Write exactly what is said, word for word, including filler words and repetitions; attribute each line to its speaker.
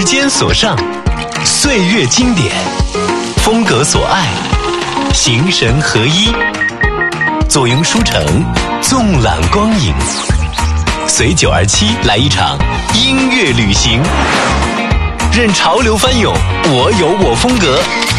Speaker 1: 间所上，岁月经典，风格所爱，形神合一。坐拥书城，纵览光影，随九二七来一场音乐旅行。任潮流翻涌，我有我风格。